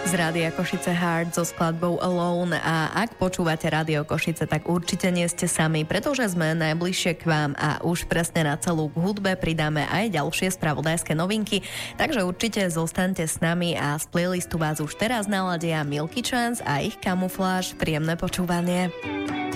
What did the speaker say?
z Rádia Košice Heart so skladbou Alone. A ak počúvate Rádio Košice, tak určite nie ste sami, pretože sme najbližšie k vám a už presne na celú hudbe pridáme aj ďalšie spravodajské novinky, takže určite zostaňte s nami a z playlistu vás už teraz naladia Milky Chance a ich Kamufláž. Príjemné počúvanie.